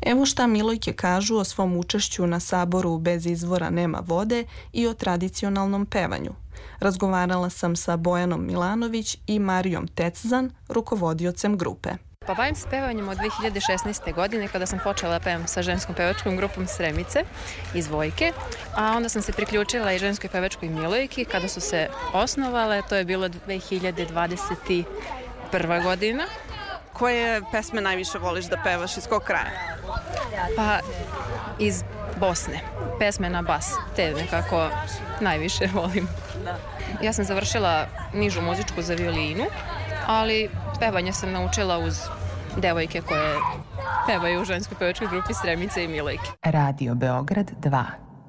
Evo šta Milojke kažu o svom učešću na saboru Bez izvora nema vode i o tradicionalnom pevanju. Razgovarala sam sa Bojanom Milanović i Marijom Teczan, rukovodiocem grupe. Pa bavim se pevanjem od 2016. godine kada sam počela pevam sa ženskom pevačkom grupom Sremice iz Vojke, a onda sam se priključila i ženskoj pevačkoj Milojki kada su se osnovale, to je bilo 2021. godina. Koje pesme najviše voliš da pevaš, iz kog kraja? Pa iz Bosne, pesme na bas, te nekako najviše volim. Ja sam završila nižu muzičku za violinu, ali pevanje sam naučila uz devojke koje pevaju u ženskoj pevačkoj grupi Sremice i Milojke. Radio Beograd 2.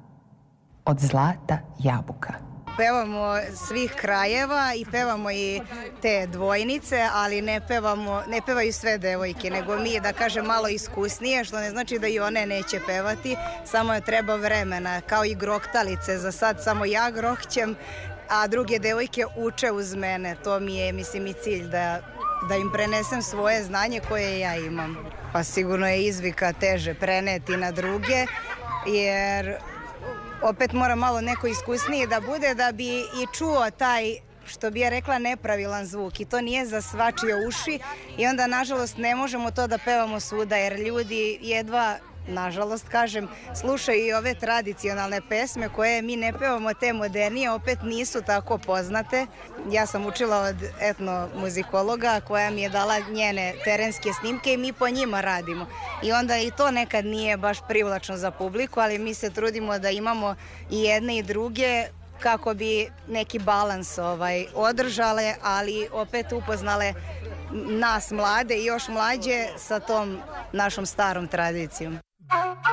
Od zlata jabuka. Pevamo svih krajeva i pevamo i te dvojnice, ali ne pevaju sve devojke, nego mi, da kažem, malo iskusnije, što ne znači da i one neće pevati, samo je treba vremena, kao i groktalice. Za sad samo ja grohćem, a druge devojke uče uz mene. To mi je, mislim, i cilj, da im prenesem svoje znanje koje ja imam. Pa sigurno je izvika teže preneti na druge, jer opet mora malo neko iskusniji da bude da bi i čuo taj, što bi ja rekla, nepravilan zvuk, i to nije za svačije uši i onda nažalost ne možemo to da pevamo svuda, jer ljudi jedva, nažalost kažem, slušaju i ove tradicionalne pesme koje mi ne pevamo, te modernije opet nisu tako poznate. Ja sam učila od etnomuzikologa koja mi je dala njene terenske snimke i mi po njima radimo. I onda i to nekad nije baš privlačno za publiku, ali mi se trudimo da imamo i jedne i druge kako bi neki balans održale, ali opet upoznale nas mlade i još mlađe sa tom našom starom tradicijom.